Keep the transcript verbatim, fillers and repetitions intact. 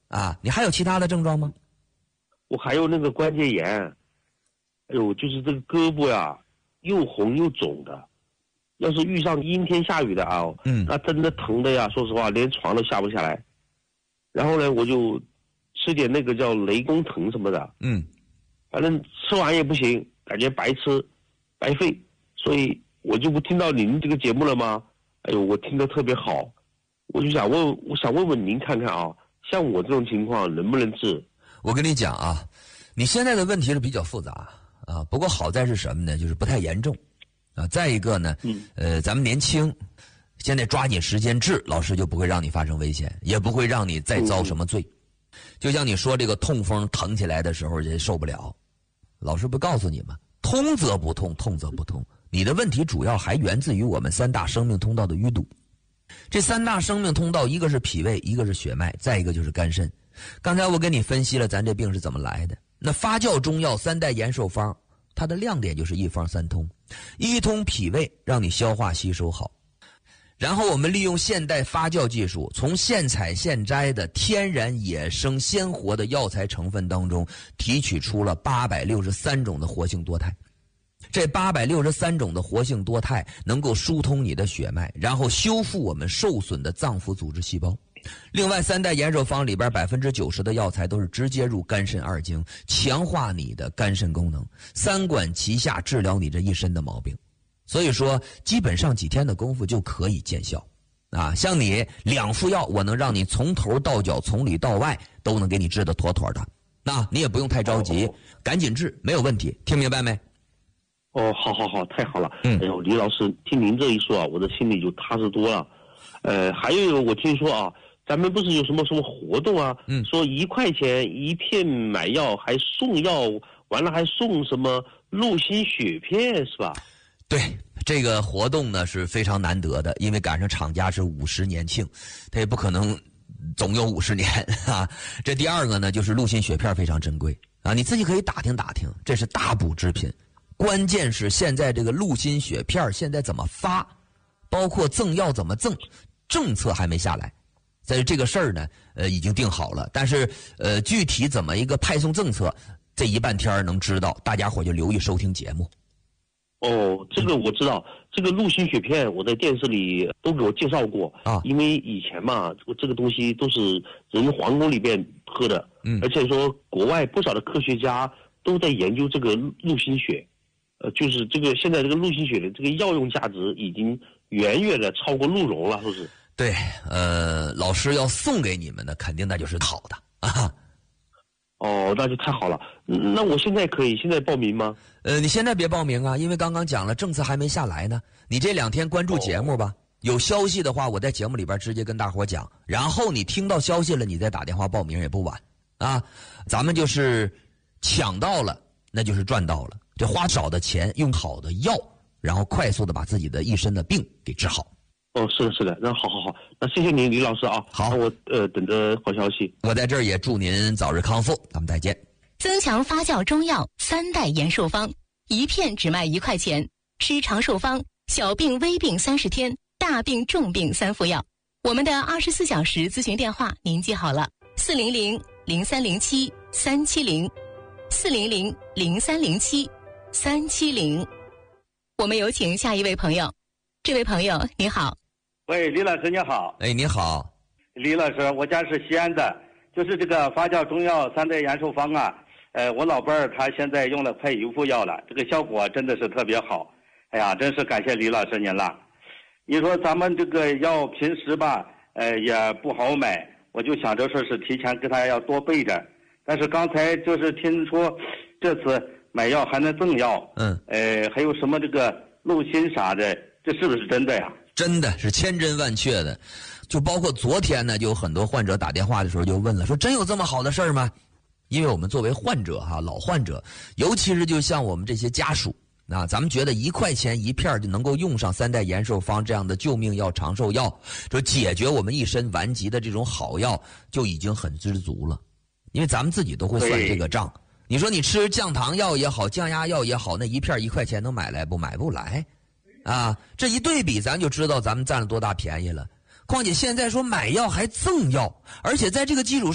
啊，你还有其他的症状吗？ 我还有那个关节炎，哎呦，就是这个胳膊呀，又红又肿的。要是遇上阴天下雨的啊， 嗯， 那真的疼的呀，说实话，连床都下不下来。然后呢，我就吃点那个叫雷公藤什么的， 嗯， 反正吃完也不行，感觉白吃白费，所以我就不听到您这个节目了吗？哎呦，我听得特别好，我就想问，我想问问您看看啊，像我这种情况能不能治？ 我跟你讲啊，你现在的问题是比较复杂啊，不过好在是什么呢？就是不太严重啊。再一个呢， 嗯， 呃，咱们年轻，现在抓紧时间治，老师就不会让你发生危险，也不会让你再遭什么罪。嗯、就像你说这个痛风疼起来的时候人受不了，老师不告诉你吗？通则不痛，痛则不痛。你的问题主要还源自于我们三大生命通道的淤堵。这三大生命通道，一个是脾胃，一个是血脉，再一个就是肝肾。刚才我给你分析了咱这病是怎么来的。那发酵中药三代延寿方，它的亮点就是一方三通，一通脾胃，让你消化吸收好。然后我们利用现代发酵技术，从现采现摘的天然野生鲜活的药材成分当中，提取出了八百六十三种的活性多肽。这八百六十三种的活性多肽能够疏通你的血脉，然后修复我们受损的脏腑组织细胞。另外三代延寿方里边 百分之九十 的药材都是直接入肝肾二经，强化你的肝肾功能，三管齐下治疗你这一身的毛病。所以说基本上几天的功夫就可以见效啊！像你两副药，我能让你从头到脚从里到外都能给你治得妥妥的，那你也不用太着急，哦、赶紧治没有问题，听明白没？ 哦，好好好，太好了。 嗯， 哎呦，李老师，听您这一说啊，我的心里就踏实多了。呃，还有一个我听说啊，咱们不是有什么什么活动啊？ 嗯， 说一块钱一片买药还送药，完了还送什么鹿心血片是吧？ 对，这个活动呢是非常难得的，因为赶上厂家是五十年庆，他也不可能总有五十年啊。这第二个呢，就是鹿心血片非常珍贵啊，你自己可以打听打听，这是大补之品。关键是现在这个鹿心血片现在怎么发，包括赠药怎么赠，政策还没下来。在这个事儿呢，呃，已经定好了，但是呃，具体怎么一个派送政策，这一半天能知道，大家伙就留意收听节目。 哦，这个我知道，这个鹿心血片我在电视里都给我介绍过啊， 因为以前嘛，这个东西都是人皇宫里边喝的， 嗯， 而且说国外不少的科学家都在研究这个鹿心血。呃，就是这个现在这个鹿心血的这个药用价值已经远远的超过鹿茸了，是不是？ 对，呃，老师要送给你们的，肯定那就是好的啊。 哦，那就太好了。那我现在可以现在报名吗？ 呃，你现在别报名啊，因为刚刚讲了，政策还没下来呢。你这两天关注节目吧，哦、有消息的话，我在节目里边直接跟大伙讲，然后你听到消息了，你再打电话报名也不晚啊。咱们就是抢到了，那就是赚到了。这花少的钱，用好的药，然后快速的把自己的一身的病给治好。 哦，是的，是的，那好好好，那谢谢您，李老师啊。 好， 那我呃等着好消息。 我在这儿也祝您早日康复，咱们再见。 增强发酵中药三代延寿方，一片只卖一块钱，吃长寿方，小病微病三十天，大病重病三副药。我们的二十四小时咨询电话您记好了：四零零零三零七三七零，四零零零三零七三七零。我们有请下一位朋友。这位朋友你好。 喂，李老师你好。 哎，你好。 李老师，我家是西安的，就是这个发酵中药三代延寿方啊，呃，我老伴儿他现在用了快一副药了，这个效果真的是特别好。哎呀，真是感谢李老师您了。你说咱们这个药平时吧，呃，也不好买，我就想着说是提前给他要多备着。但是刚才就是听说这次买药还能赠药， 嗯， 呃，还有什么这个鹿心啥的，这是不是真的呀？ 真的是千真万确的。就包括昨天呢，就有很多患者打电话的时候就问了，说真有这么好的事儿吗？因为我们作为患者哈，老患者，尤其是就像我们这些家属啊，咱们觉得一块钱一片就能够用上三代延寿方这样的救命药、长寿药，就解决我们一身顽疾的这种好药，就已经很知足了。因为咱们自己都会算这个账。你说你吃降糖药也好，降压药也好，那一片一块钱能买来不？买不来啊！这一对比，咱就知道咱们占了多大便宜了。况且现在说买药还赠药，而且在这个基础上